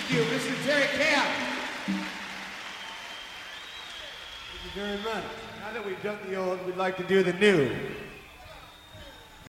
Thank you, Mr. Terry Camp. Thank you very much. Now that we've done the old, we'd like to do the new.